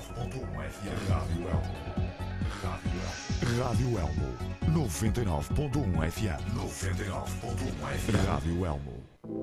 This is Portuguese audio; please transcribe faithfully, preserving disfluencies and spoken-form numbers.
ponto um F M. Rádio Elmo. Rádio Elmo. noventa e nove ponto um F M. noventa e nove ponto um F M. Rádio Elmo.